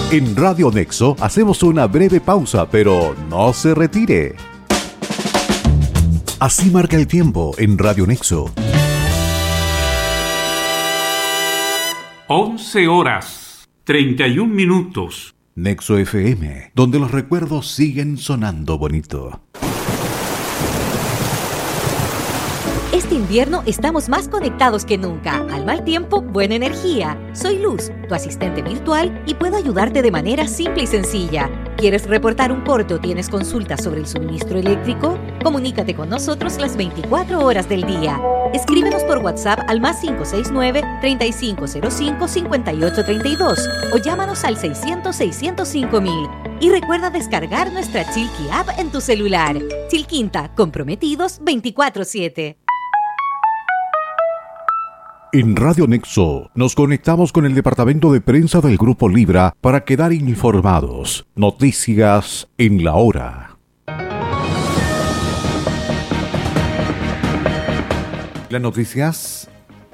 En Radio Nexo hacemos una breve pausa, pero no se retire. Así marca el tiempo en Radio Nexo. 11:31. Nexo FM, donde los recuerdos siguen sonando bonito. Este invierno estamos más conectados que nunca. Al mal tiempo, buena energía. Soy Luz, tu asistente virtual, y puedo ayudarte de manera simple y sencilla. ¿Quieres reportar un corte o tienes consultas sobre el suministro eléctrico? Comunícate con nosotros las 24 horas del día. Escríbenos por WhatsApp al +569 3505 5832 o llámanos al 600-605-000. Y recuerda descargar nuestra Chilqui app en tu celular. Chilquinta, comprometidos 24/7. En Radio Nexo nos conectamos con el departamento de prensa del Grupo Libra para quedar informados. Noticias en la hora. Las noticias.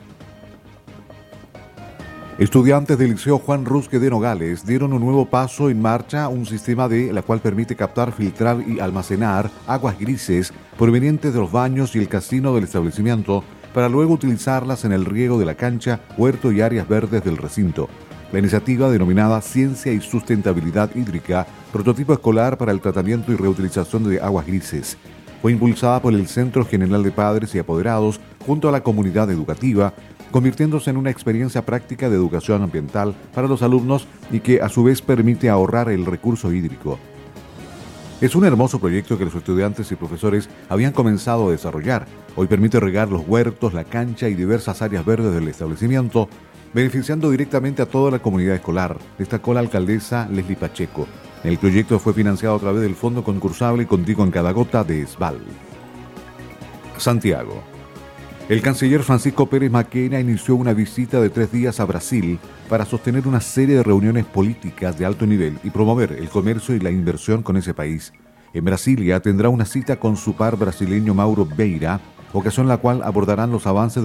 Estudiantes del Liceo Juan Rusque de Nogales dieron un nuevo paso en marcha, un sistema de la cual permite captar, filtrar y almacenar aguas grises provenientes de los baños y el casino del establecimiento, para luego utilizarlas en el riego de la cancha, huerto y áreas verdes del recinto. La iniciativa, denominada Ciencia y Sustentabilidad Hídrica, prototipo escolar para el tratamiento y reutilización de aguas grises, fue impulsada por el Centro General de Padres y Apoderados junto a la comunidad educativa, convirtiéndose en una experiencia práctica de educación ambiental para los alumnos y que a su vez permite ahorrar el recurso hídrico. Es un hermoso proyecto que los estudiantes y profesores habían comenzado a desarrollar. Hoy permite regar los huertos, la cancha y diversas áreas verdes del establecimiento, beneficiando directamente a toda la comunidad escolar, destacó la alcaldesa Leslie Pacheco. El proyecto fue financiado a través del Fondo Concursable Contigo en Cada Gota de SBAL. Santiago. El canciller Francisco Pérez Maquena inició una visita de 3 días a Brasil para sostener una serie de reuniones políticas de alto nivel y promover el comercio y la inversión con ese país. En Brasilia tendrá una cita con su par brasileño Mauro Beira, ocasión en la cual abordarán los avances